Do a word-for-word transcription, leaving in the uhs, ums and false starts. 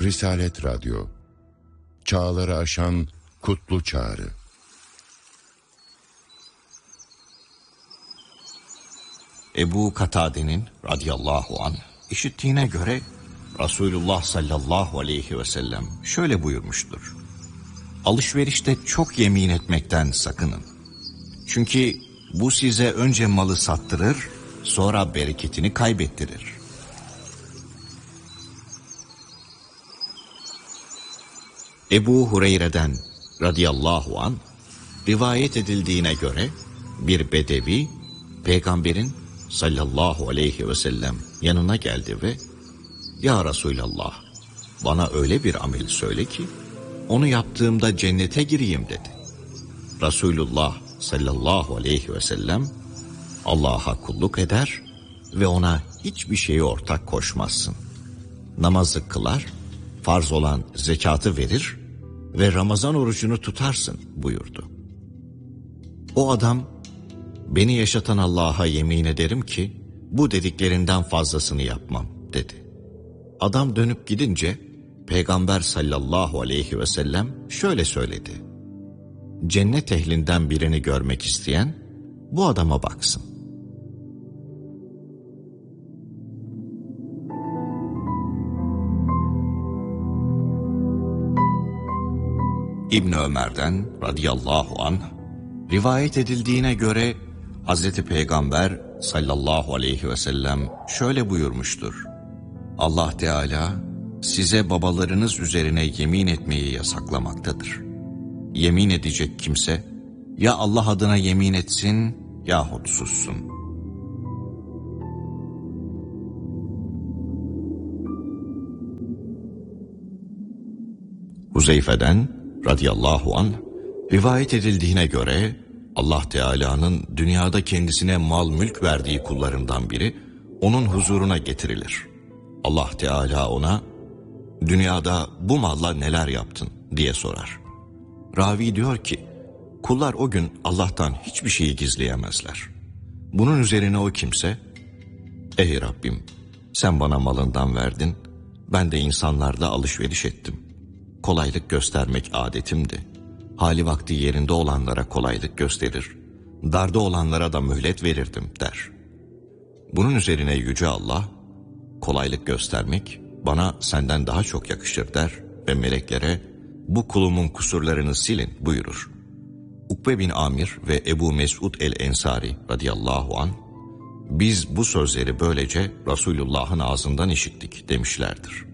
Risalet Radyo, çağları aşan kutlu çağrı. Ebu Katade'nin radıyallahu anh işittiğine göre Resulullah sallallahu aleyhi ve sellem şöyle buyurmuştur: alışverişte çok yemin etmekten sakının. Çünkü bu size önce malı sattırır, sonra bereketini kaybettirir. Ebu Hureyre'den radıyallahu anh rivayet edildiğine göre bir bedevi Peygamberin sallallahu aleyhi ve sellem yanına geldi ve "Ya Resulallah, bana öyle bir amel söyle ki onu yaptığımda cennete gireyim" dedi. Resulullah sallallahu aleyhi ve sellem Allah'a kulluk eder ve ona hiçbir şeye ortak koşmazsın. Namazı kılar, farz olan zekatı verir ve Ramazan orucunu tutarsın buyurdu. O adam, beni yaşatan Allah'a yemin ederim ki bu dediklerinden fazlasını yapmam dedi. Adam dönüp gidince Peygamber sallallahu aleyhi ve sellem şöyle söyledi: cennet ehlinden birini görmek isteyen bu adama baksın. İbn Ömer'den radıyallahu anh rivayet edildiğine göre Hazreti Peygamber sallallahu aleyhi ve sellem şöyle buyurmuştur: Allah Teala size babalarınız üzerine yemin etmeyi yasaklamaktadır. Yemin edecek kimse ya Allah adına yemin etsin yahut sussun. Huzeyfe'den radıyallahu anh rivayet edildiğine göre Allah Teala'nın dünyada kendisine mal mülk verdiği kullarından biri onun huzuruna getirilir. Allah Teala ona dünyada bu malla neler yaptın diye sorar. Ravi diyor ki kullar o gün Allah'tan hiçbir şeyi gizleyemezler. Bunun üzerine o kimse ey Rabbim sen bana malından verdin, ben de insanlarla alışveriş ettim. Kolaylık göstermek adetimdi. Hali vakti yerinde olanlara kolaylık gösterir, darda olanlara da mühlet verirdim der. Bunun üzerine Yüce Allah, kolaylık göstermek bana senden daha çok yakışır der ve meleklere bu kulumun kusurlarını silin buyurur. Ukbe bin Amir ve Ebu Mesud el-Ensari radıyallahu anh, biz bu sözleri böylece Resulullah'ın ağzından işittik demişlerdir.